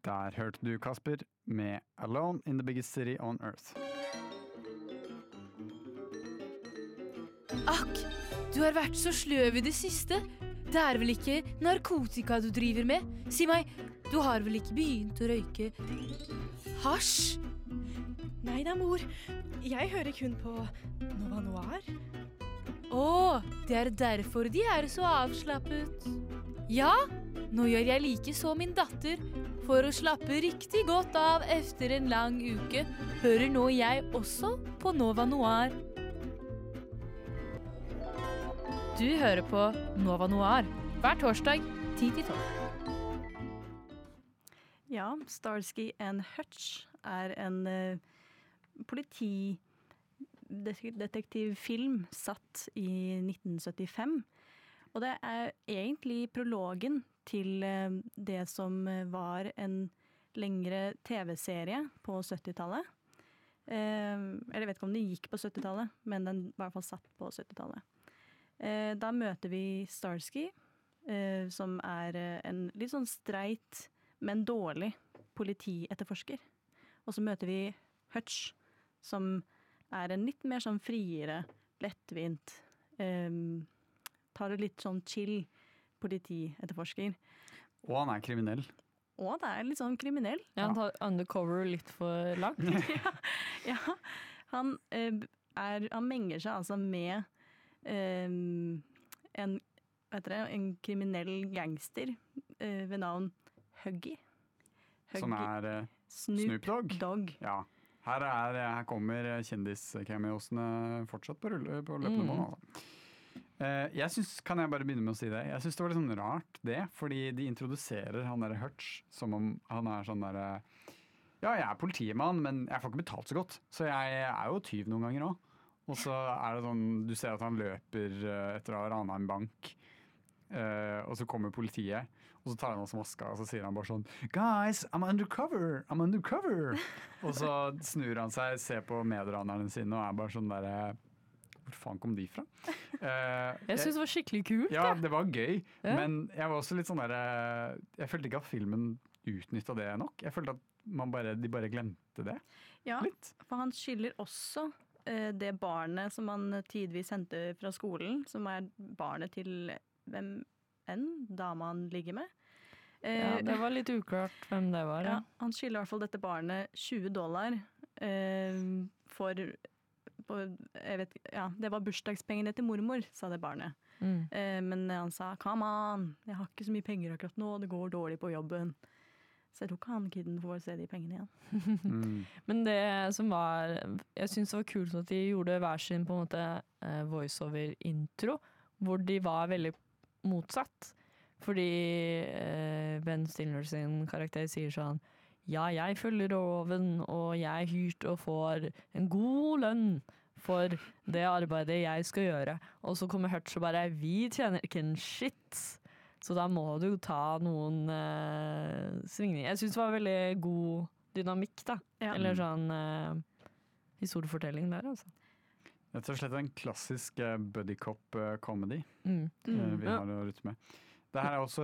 Der hørte du Kasper med Alone in the Biggest City on Earth. Akk, du har vært så sløv i det siste. Det er vel ikke narkotika du driver med? Si meg, du har vel ikke begynt å røyke hasj? Nei da, mor. Jeg hører kun på Nova Noir. Det er derfor de er så avslappet. Ja, nå gjør jeg like så min datter. For å slappe riktig godt av efter en lang uke, hører nå jeg også på Nova Noir. Du hører på Nova Noir hver torsdag 10-12. Ja, Starsky and Hutch er en politidetektivfilm satt i 1975. Og det er egentlig prologen til det som var en lengre TV-serie på 70-tallet. Eller jeg vet ikke om det gikk på 70-tallet, men den var i hvert fall satt på 70-tallet. Da møter vi Starsky, som er en litt sånn streit, men dårlig politietterforsker. Og så møter vi Hutch, som er en litt mer sånn friere, lettvint, tar det litt sånn chill politietterforsker. Og han er kriminell. Og det er litt sånn kriminell. Ja, han tar undercover litt for langt. Ja, han menger seg altså med en kriminell gangster ved navn Huggy. Som er Snoop Dogg. Ja. Her kommer kjendiscameosene fortsatt på løpende bånd. Altså. Kan jeg bare begynne med å si det? Jeg synes det var litt sånn rart det, fordi de introduserer han der Hutch som om han er sånn der ja, jeg er politimann, men jeg får ikke betalt så godt, så jeg er jo tyv noen ganger også. Og så er det sånn, du ser at han løper etter å ha ranet en bank, og så kommer politiet, og så tar han oss maska, og så sier han bare sånn «Guys, I'm undercover! I'm undercover!» Og så snur han seg, ser på medranerne sine, og er bare sånn der hvor faen kom de fra? Jeg synes det var skikkelig kult. Ja, det var gøy, men jeg var også litt sånn der jeg følte ikke at filmen utnyttet det nok. Jeg følte at de bare glemte det litt. Ja, for han skylder også det barnet som han tidvis henter fra skolen, som er barnet til hvem enn dama han ligger med. Ja, det var litt uklart hvem det var. Ja, han skylder i hvert fall dette barnet $20 det var bursdagspengene til mormor, sa det barnet. Men han sa, come on, jeg har ikke så mye penger akkurat nå, det går dårlig på jobben. Så jeg tror ikke han kidden får se de pengene igjen. Men det som var, jeg synes det var kult at de gjorde hver sin på en måte voiceover-intro, hvor de var veldig motsatt. Fordi Ben Stiller sin karakter sier sånn, ja, jeg følger loven, og jeg er hyrt og får en god lønn for det arbeidet jeg skal gjøre. Og så kommer Hutch og bare, vi tjener ikke en shit. Så da må du ta noen svingninger. Jeg synes det var veldig god dynamikk da. Ja. Eller sånn historiefortelling der, altså. Rett og slett en klassisk buddy cop comedy vi har å rutte med. Det her er også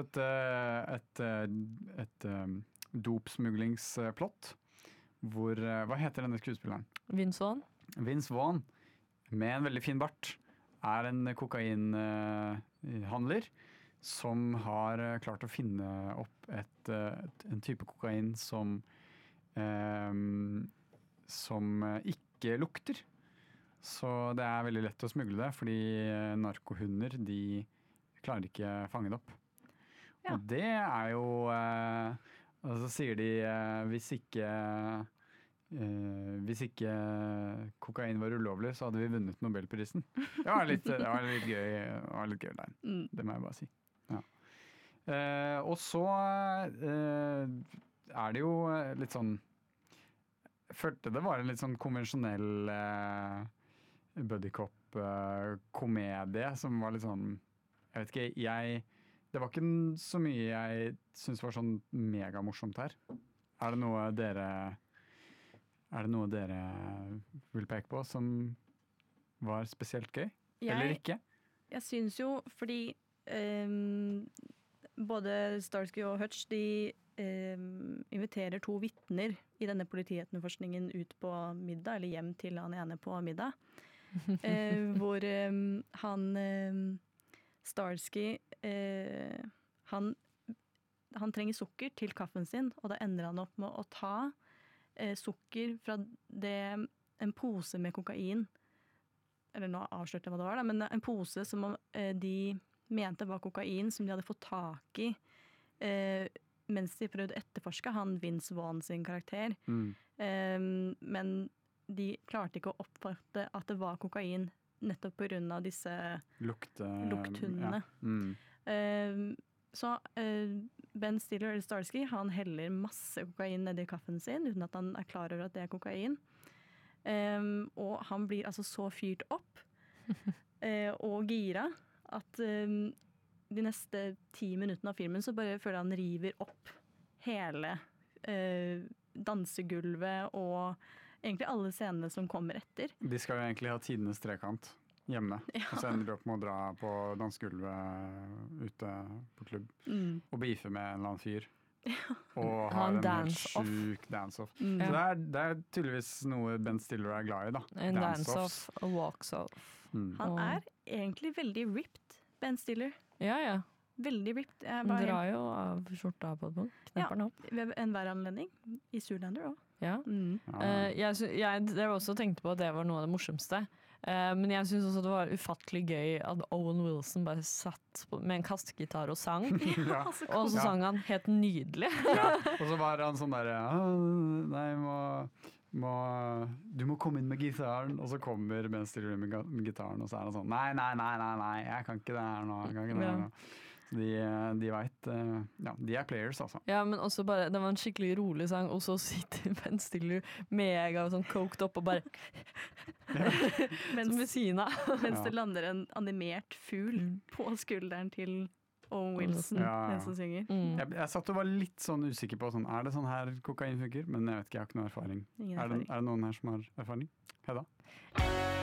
et dopsmuglingsplott, hvor, hva heter denne skuespilleren? Vince Vaughn. Vince Vaughn, med en veldig fin bart, er en kokainhandler som har klart å finne opp en type kokain som ikke lukter. Så det er veldig lett å smugle det, fordi narkohunder, de klarer ikke å fange det opp. Ja. Og det er jo... Og så sier de hvis ikke kokain var ulovlig, så hadde vi vunnet Nobelprisen. Det var litt gøy der. Det må jeg bare si. Ja. Og så er det jo litt sånn, jeg følte det var en litt sånn konvensjonell buddy-cop-komedie som var litt sånn, jeg vet ikke, det var ikke så mye jeg synes var sånn megamorsomt her. Er det noe dere vil peke på som var spesielt gøy? Eller ikke? Jeg synes jo, fordi både Starsky og Hutch de inviterer 2 vitner i denne politietterforskningen ut på middag, eller hjem til han ene på middag. Hvor han Starsky han trenger sukker til kaffen sin, og da ender han opp med å ta sukker fra en pose med kokain, eller nå avslørte jeg hva det var da, men en pose som de mente var kokain, som de hadde fått tak i mens de prøvde å etterforske han Vince Vaughn sin karakter. Men de klarte ikke å oppfatte at det var kokain nettopp på grunn av disse lukthundene. Så Ben Stiller, eller Starsky, han heller masse kokain ned i kaffen sin uten at han er klar over at det er kokain. Og han blir altså så fyrt opp og gira at de neste 10 minuttene av filmen så bare føler han river opp hele dansegulvet og egentlig alle scenene som kommer etter. De skal jo egentlig ha tidenes trekant hjemme, og så ender de opp med å dra på dansegulvet ute på klubb og beefe med en eller annen fyr. Og har en helt sjuk dance-off. Så det er tydeligvis noe Ben Stiller er glad i, da. En dance-off og walks-off. Han er egentlig veldig ripped, Ben Stiller. Ja. Veldig ripped. Han drar jo av skjorta på et punkt. Knepper den opp. Ved enhver anledning. I Zoolander også. Ja. Jeg også tenkte på at det var noe av det morsomste. Men jeg synes også det var ufattelig gøy at Owen Wilson bare satt med en kastegitar og sang. Og så sang han helt nydelig. Og så var han sånn der nei, du må komme inn med gitaren. Og så kommer Ben Stiller med gitaren, og så er han sånn nei, jeg kan ikke det her nå. Så de vet, de er players, altså. Ja, men også bare, det var en skikkelig rolig sang, og så sitter Ben Stiller mega sånn coked opp og bare som ved siden av. Mens det lander en animert fugl på skulderen til Owen Wilson mens han synger. Jeg satt og var litt sånn usikker på sånn, er det sånn her kokain funker? Men jeg vet ikke, jeg har ikke noe erfaring. Er det noen her som har erfaring? Hedda?